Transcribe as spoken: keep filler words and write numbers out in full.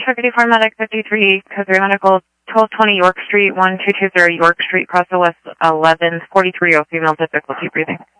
Deputy Paramedic fifty-three, Code three Medical, twelve twenty York Street, one two two zero York Street, Crosswell West, eleven forty-three, oh, female difficulty breathing.